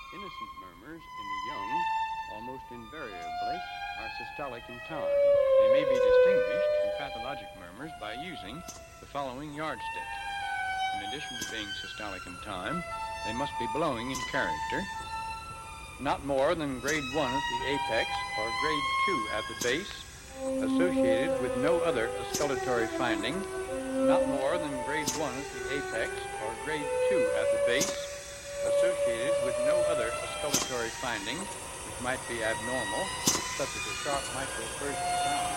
Innocent murmurs in the young, almost invariably, are systolic in time. They may be distinguished from pathologic murmurs by using the following yardstick. In addition to being systolic in time, they must be blowing in character, not more than grade 1 at the apex or grade 2 at the base, associated with no other oscillatory finding, not more than grade 1 at the apex or grade 2 at the base, associated with no other oscillatory finding which might be abnormal, such as a sharp microburst sound.